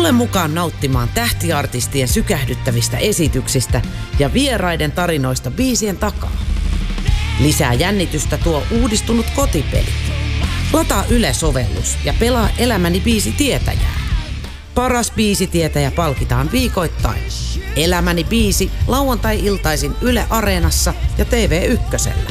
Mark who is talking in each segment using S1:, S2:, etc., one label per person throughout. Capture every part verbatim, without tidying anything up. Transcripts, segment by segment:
S1: Tule mukaan nauttimaan tähtiartistien sykähdyttävistä esityksistä ja vieraiden tarinoista biisien takaa. Lisää jännitystä tuo uudistunut kotipeli. Lataa Yle-sovellus ja pelaa Elämäni biisitietäjää. Paras biisitietäjä palkitaan viikoittain. Elämäni biisi lauantai-iltaisin Yle Areenassa ja T V Ykkösellä.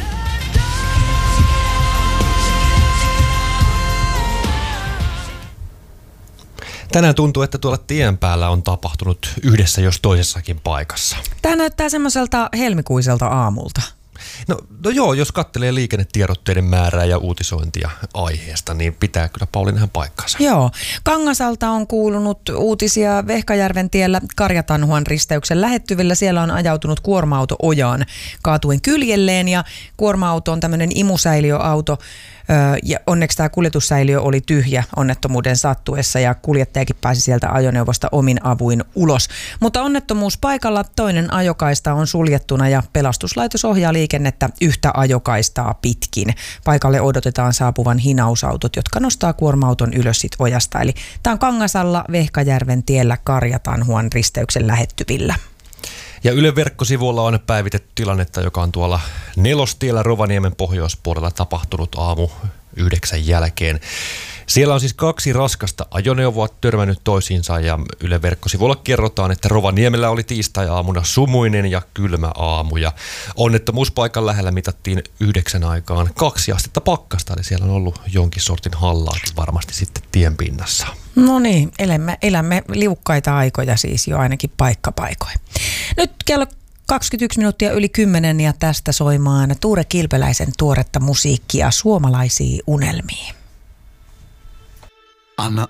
S2: Tänään tuntuu, että tuolla tien päällä on tapahtunut yhdessä jos toisessakin paikassa.
S3: Tämä näyttää semmoiselta helmikuiselta aamulta.
S2: No, no joo, jos katselee liikennetiedotteiden määrää ja uutisointia aiheesta, niin pitää kyllä Pauliina ihan paikkansa.
S3: Joo. Kangasalta on kuulunut uutisia Vehkajärven tiellä Karjatanhuan risteyksen lähettyvillä. Siellä on ajautunut kuorma-auto ojaan kaatuen kyljelleen ja kuorma-auto on tämmöinen imusäiliöauto. Ja onneksi tämä kuljetussäiliö oli tyhjä onnettomuuden sattuessa ja kuljettajakin pääsi sieltä ajoneuvosta omin avuin ulos. Mutta onnettomuuspaikalla toinen ajokaista on suljettuna ja pelastuslaitos ohjaa liikennettä yhtä ajokaistaa pitkin. Paikalle odotetaan saapuvan hinausautot, jotka nostaa kuorma-auton ylös sit ojasta. Eli tämä on Kangasalla Vehkajärven tiellä Karjatanhuan risteyksen lähettyvillä.
S2: Ja Ylen verkkosivuilla on päivitetty tilannetta, joka on tuolla Nelostiellä Rovaniemen pohjoispuolella tapahtunut aamu yhdeksän jälkeen. Siellä on siis kaksi raskasta ajoneuvoa törmännyt toisiinsa ja Ylen verkkosivuilla kerrotaan, että Rovaniemellä oli tiistai-aamuna sumuinen ja kylmä aamu. Ja onnettomuuspaikan lähellä mitattiin yhdeksän aikaan kaksi astetta pakkasta, eli siellä on ollut jonkin sortin hallaakin varmasti sitten tienpinnassa.
S3: No niin, elämme, elämme liukkaita aikoja siis jo ainakin paikkapaikoin. Nyt kello kaksikymmentäyksi minuuttia yli kymmenen ja tästä soimaan Tuure Kilpeläisen tuoretta musiikkia Suomalaisiin unelmiin.
S4: Anna